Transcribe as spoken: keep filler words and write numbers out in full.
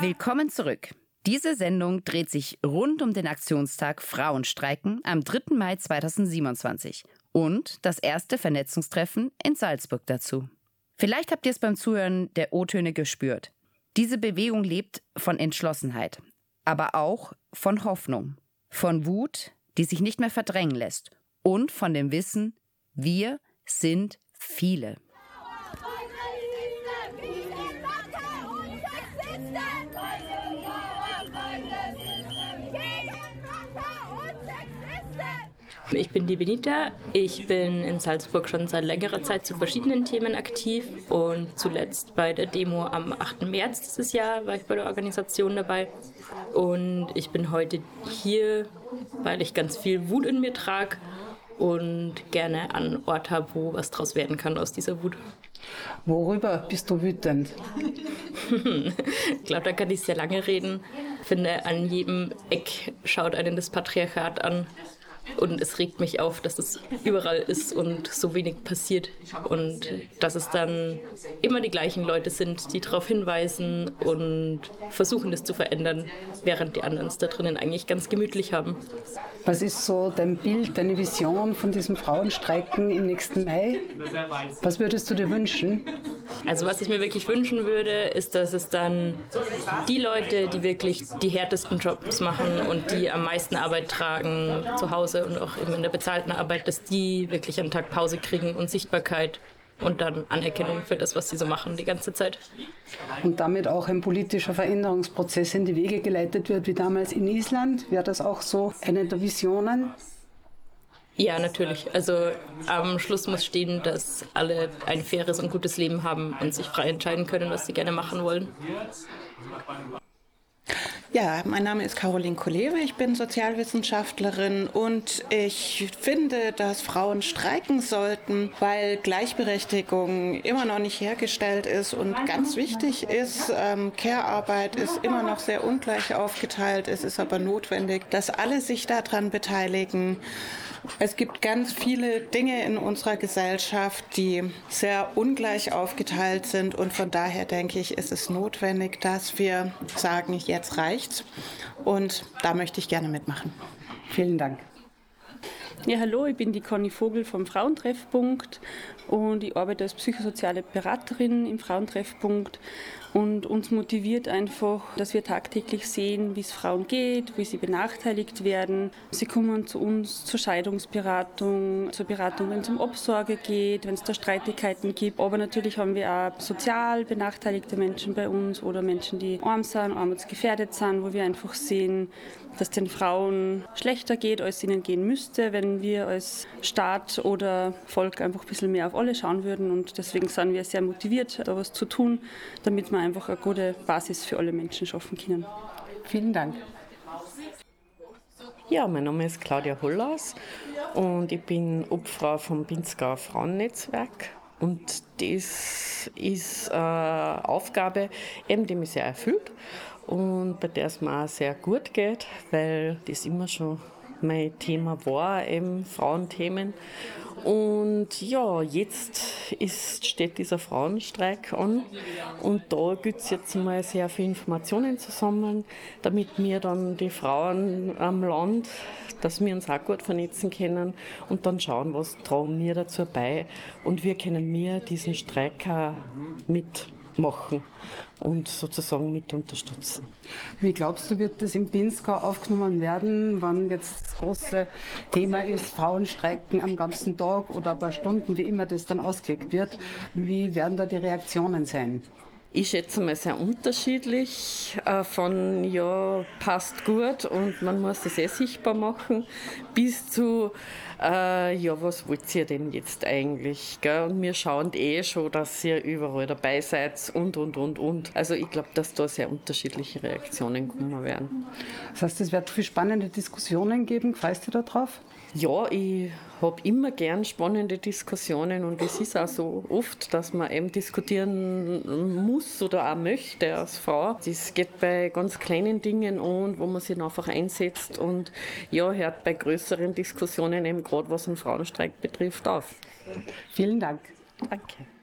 Willkommen zurück. Diese Sendung dreht sich rund um den Aktionstag Frauenstreiken am dritten Mai zweitausendsiebenundzwanzig und das erste Vernetzungstreffen in Salzburg dazu. Vielleicht habt ihr es beim Zuhören der O-Töne gespürt. Diese Bewegung lebt von Entschlossenheit, aber auch von Hoffnung, von Wut, die sich nicht mehr verdrängen lässt und von dem Wissen, wir sind viele. Ich bin die Benita. Ich bin in Salzburg schon seit längerer Zeit zu verschiedenen Themen aktiv und zuletzt bei der Demo am achten März dieses Jahr war ich bei der Organisation dabei. Und ich bin heute hier, weil ich ganz viel Wut in mir trage und gerne an Ort habe, wo was draus werden kann aus dieser Wut. Worüber bist du wütend? Ich glaube, da kann ich sehr lange reden. Ich finde, an jedem Eck schaut einen das Patriarchat an. Und es regt mich auf, dass es überall ist und so wenig passiert. Und dass es dann immer die gleichen Leute sind, die darauf hinweisen und versuchen, das zu verändern, während die anderen es da drinnen eigentlich ganz gemütlich haben. Was ist so dein Bild, deine Vision von diesem Frauenstreiken im nächsten Mai? Was würdest du dir wünschen? Also was ich mir wirklich wünschen würde, ist, dass es dann die Leute, die wirklich die härtesten Jobs machen und die am meisten Arbeit tragen zu Hause und auch eben in der bezahlten Arbeit, dass die wirklich einen Tag Pause kriegen und Sichtbarkeit und dann Anerkennung für das, was sie so machen die ganze Zeit. Und damit auch ein politischer Veränderungsprozess in die Wege geleitet wird, wie damals in Island. Wäre das auch so eine der Visionen? Ja, natürlich. Also am Schluss muss stehen, dass alle ein faires und gutes Leben haben und sich frei entscheiden können, was sie gerne machen wollen. Ja, mein Name ist Caroline Kolewe, ich bin Sozialwissenschaftlerin und ich finde, dass Frauen streiken sollten, weil Gleichberechtigung immer noch nicht hergestellt ist und ganz wichtig ist. Ähm, Care-Arbeit ist immer noch sehr ungleich aufgeteilt, es ist aber notwendig, dass alle sich daran beteiligen. Es gibt ganz viele Dinge in unserer Gesellschaft, die sehr ungleich aufgeteilt sind und von daher denke ich, ist es notwendig, dass wir sagen, jetzt reicht's und da möchte ich gerne mitmachen. Vielen Dank. Ja, hallo, ich bin die Conny Vogel vom Frauentreffpunkt und ich arbeite als psychosoziale Beraterin im Frauentreffpunkt. Und uns motiviert einfach, dass wir tagtäglich sehen, wie es Frauen geht, wie sie benachteiligt werden. Sie kommen zu uns zur Scheidungsberatung, zur Beratung, wenn es um Obsorge geht, wenn es da Streitigkeiten gibt. Aber natürlich haben wir auch sozial benachteiligte Menschen bei uns oder Menschen, die arm sind, armutsgefährdet sind, wo wir einfach sehen, dass den Frauen schlechter geht, als ihnen gehen müsste, wenn wir als Staat oder Volk einfach ein bisschen mehr auf alle schauen würden. Und deswegen sind wir sehr motiviert, da was zu tun, damit wir einfach eine gute Basis für alle Menschen schaffen können. Vielen Dank. Ja, mein Name ist Claudia Hollers und ich bin Obfrau vom Pinzgauer Frauennetzwerk. Und das ist eine Aufgabe, eben, die mich sehr erfüllt und bei der es mir auch sehr gut geht, weil das immer schon mein Thema war, eben Frauenthemen. Und ja, jetzt ist, steht dieser Frauenstreik an und da gibt es jetzt mal sehr viele Informationen zu sammeln, damit wir dann die Frauen am Land, dass wir uns auch gut vernetzen können und dann schauen, was tragen wir dazu bei und wie können wir diesen Streik auch mitmachen und sozusagen mit unterstützen. Wie glaubst du, wird das im Pinzgau aufgenommen werden, wann jetzt das große Thema ist, Frauenstreiken am ganzen Tag oder ein paar Stunden, wie immer das dann ausgelegt wird? Wie werden da die Reaktionen sein? Ich schätze mal sehr unterschiedlich, äh, von ja, passt gut und man muss das eh sichtbar machen, bis zu, äh, ja, was wollt ihr denn jetzt eigentlich? Gell? Und wir schauen eh schon, dass ihr überall dabei seid und, und, und, und. Also ich glaube, dass da sehr unterschiedliche Reaktionen kommen werden. Das heißt, es wird viele spannende Diskussionen geben. Freust du da drauf? Ja, ich habe immer gern spannende Diskussionen und es ist auch so oft, dass man eben diskutieren muss oder auch möchte als Frau. Das geht bei ganz kleinen Dingen an, wo man sich einfach einsetzt und ja, hört bei größeren Diskussionen eben gerade was den Frauenstreik betrifft auf. Vielen Dank. Danke.